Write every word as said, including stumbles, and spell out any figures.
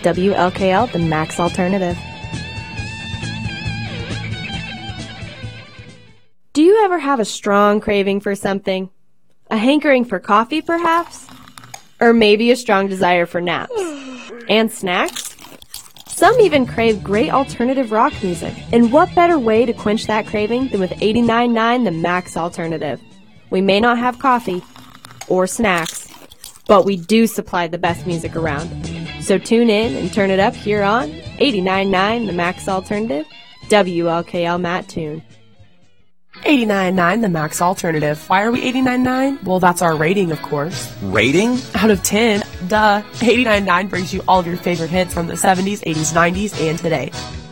W L K L, the Max Alternative. Do you ever have a strong craving for something? A hankering for coffee, perhaps? Or maybe a strong desire for naps? And snacks? Some even crave great alternative rock music. And what better way to quench that craving than with eighty-nine point nine The Max Alternative? We may not have coffee or snacks, but we do supply the best music around. So tune in and turn it up here on eighty-nine point nine The Max Alternative, W L K L Mattoon. eighty-nine point nine The Max Alternative. Why are we eighty-nine point nine? Well, that's our rating, of course. Rating? Out of ten. Duh. eighty-nine point nine brings you all of your favorite hits from the seventies, eighties, nineties, and today.